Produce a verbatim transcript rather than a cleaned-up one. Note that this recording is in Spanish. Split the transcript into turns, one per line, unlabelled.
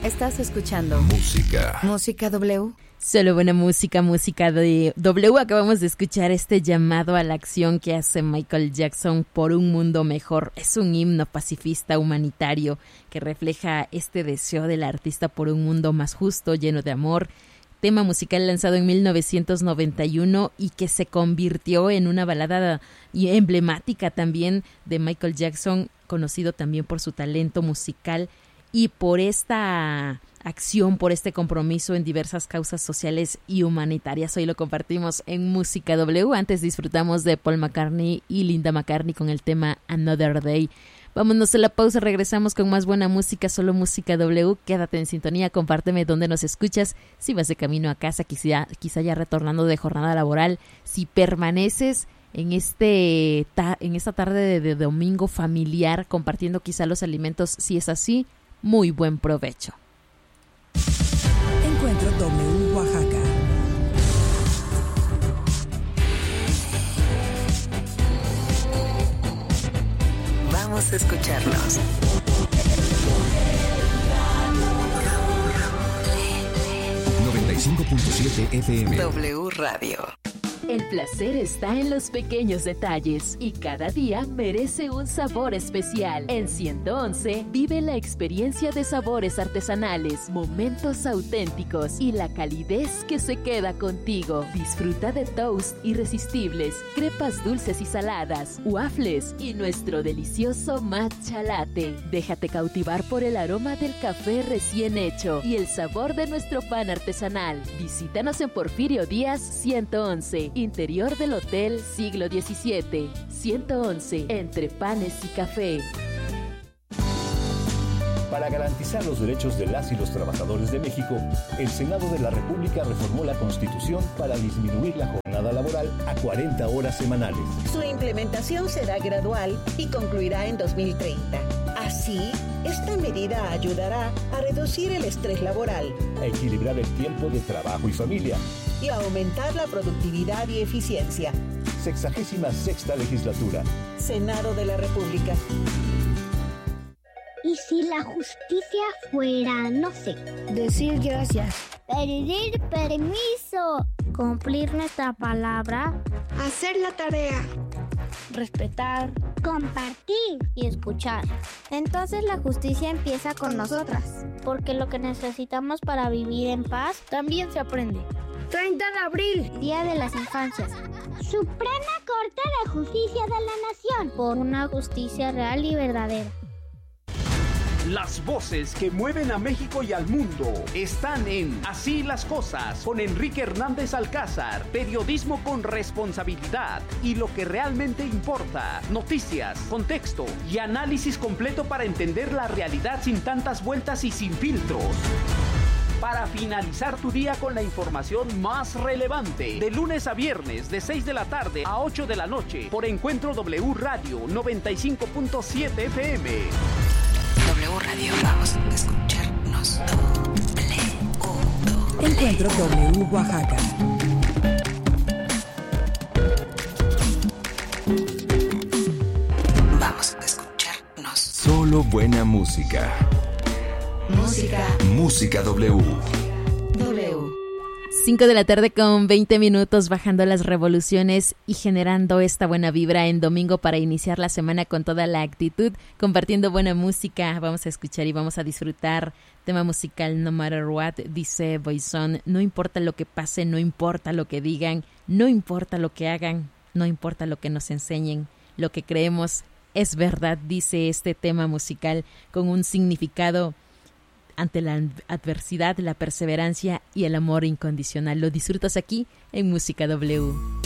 Estás escuchando
Música.
Música W.
Solo buena música, música de W. Acabamos de escuchar este llamado a la acción que hace Michael Jackson por un mundo mejor. Es un himno pacifista humanitario que refleja este deseo del artista por un mundo más justo, lleno de amor. Tema musical lanzado en mil novecientos noventa y uno y que se convirtió en una balada emblemática también de Michael Jackson, conocido también por su talento musical y por esta acción, por este compromiso en diversas causas sociales y humanitarias. Hoy lo compartimos en Música W. Antes disfrutamos de Paul McCartney y Linda McCartney con el tema Another Day. Vámonos a la pausa, regresamos con más buena música, solo Música W. Quédate en sintonía, compárteme dónde nos escuchas, si vas de camino a casa, quizá, quizá ya retornando de jornada laboral, si permaneces en este ta- en esta tarde de, de domingo familiar, compartiendo quizá los alimentos, si es así, muy buen provecho.
Encuentro W Oaxaca.
Vamos a escucharnos.
noventa y cinco punto siete F M.
W Radio.
El placer está en los pequeños detalles y cada día merece un sabor especial. En ciento once vive la experiencia de sabores artesanales, momentos auténticos y la calidez que se queda contigo. Disfruta de toast irresistibles, crepas dulces y saladas, waffles y nuestro delicioso matcha latte. Déjate cautivar por el aroma del café recién hecho y el sabor de nuestro pan artesanal. Visítanos en Porfirio Díaz ciento once. Interior del Hotel Siglo diecisiete, ciento once, entre panes y café.
Para garantizar los derechos de las y los trabajadores de México, el Senado de la República reformó la Constitución para disminuir la jornada laboral a cuarenta horas semanales.
Su implementación será gradual y concluirá en dos mil treinta. Así, esta medida ayudará a reducir el estrés laboral,
a equilibrar el tiempo de trabajo y familia
y a aumentar la productividad y eficiencia.
Sexagésima sexta legislatura.
Senado de la República.
¿Y si la justicia fuera, no sé,
decir gracias,
pedir permiso, cumplir nuestra palabra,
hacer la tarea,
respetar, compartir y escuchar? Entonces la justicia empieza con nosotras, porque lo que necesitamos para vivir en paz también se aprende.
treinta de abril,
Día de las Infancias. Suprema Corte de Justicia de la Nación, por una justicia real y verdadera.
Las voces que mueven a México y al mundo están en Así las Cosas, con Enrique Hernández Alcázar. Periodismo con responsabilidad y lo que realmente importa. Noticias, contexto y análisis completo para entender la realidad sin tantas vueltas y sin filtros. Para finalizar tu día con la información más relevante, de lunes a viernes, de seis de la tarde a ocho de la noche, por Encuentro W Radio noventa y cinco punto siete F M.
W Radio, vamos a escucharnos. W.
Encuentro W Oaxaca.
Vamos a escucharnos.
Solo buena música.
Música.
Música W.
W.
cinco de la tarde con veinte minutos, bajando las revoluciones y generando esta buena vibra en domingo para iniciar la semana con toda la actitud, compartiendo buena música. Vamos a escuchar y vamos a disfrutar tema musical No Matter What, dice Boyzone. No importa lo que pase, no importa lo que digan, no importa lo que hagan, no importa lo que nos enseñen, lo que creemos es verdad, dice este tema musical con un significado ante la adversidad, la perseverancia y el amor incondicional. Lo disfrutas aquí en Música W.